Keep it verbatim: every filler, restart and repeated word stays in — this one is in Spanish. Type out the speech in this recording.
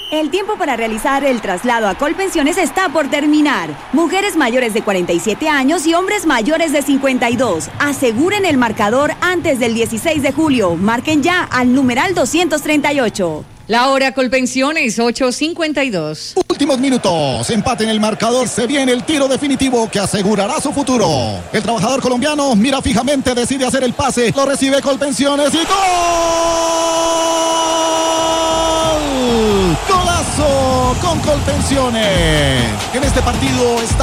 El tiempo para realizar el traslado a Colpensiones está por terminar. Mujeres mayores de cuarenta y siete años y hombres mayores de cincuenta y dos. Aseguren el marcador antes del dieciséis de julio. Marquen ya al numeral doscientos treinta y ocho. La hora Colpensiones, ocho cincuenta y dos. Últimos minutos, empate en el marcador, se viene el tiro definitivo que asegurará su futuro. El trabajador colombiano mira fijamente, decide hacer el pase, lo recibe Colpensiones y ¡gol! ¡Golazo con Colpensiones! En este partido está